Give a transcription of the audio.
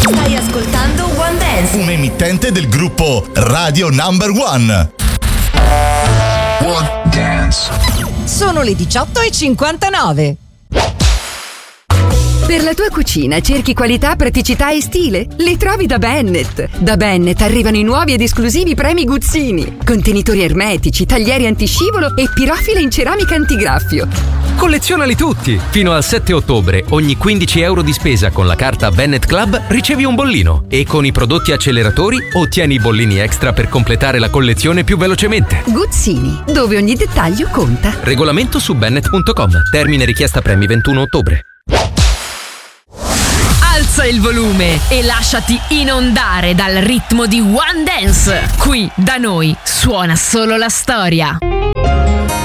Stai ascoltando One Dance, un emittente del gruppo Radio Number One. One Dance. Sono le 18:59. Per la tua cucina cerchi qualità, praticità e stile? Le trovi da Bennett. Da Bennett arrivano i nuovi ed esclusivi premi Guzzini. Contenitori ermetici, taglieri antiscivolo e pirofile in ceramica antigraffio. Collezionali tutti! Fino al 7 ottobre, ogni 15 euro di spesa con la carta Bennett Club ricevi un bollino. E con i prodotti acceleratori ottieni i bollini extra per completare la collezione più velocemente. Guzzini, dove ogni dettaglio conta. Regolamento su bennett.com. Termine richiesta premi 21 ottobre. Alza il volume e lasciati inondare dal ritmo di One Dance. Qui da noi suona solo la storia.